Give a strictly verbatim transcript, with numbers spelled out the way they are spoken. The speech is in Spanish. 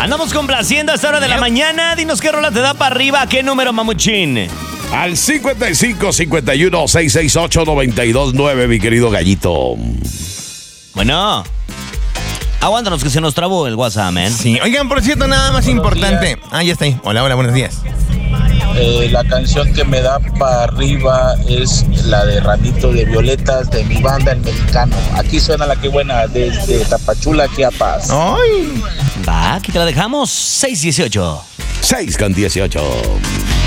Andamos complaciendo a esta hora de la mañana. Dinos qué rola te da para arriba. ¿Qué número, mamuchín? Al cincuenta y cinco, cincuenta y uno, seiscientos sesenta y ocho, noventa y dos nueve, mi querido gallito. Bueno. Aguántanos que se nos trabó el WhatsApp, man. Sí, oigan, por cierto, nada más Buenos importante. días. Ah, ya está ahí. Hola, hola, buenos días. Eh, la canción que me da para arriba es la de Ramito de Violetas de mi banda El Mexicano. Aquí suena la que buena desde Tapachula, Chiapas. Ay. Va, aquí te la dejamos. seis dieciocho. seis con dieciocho.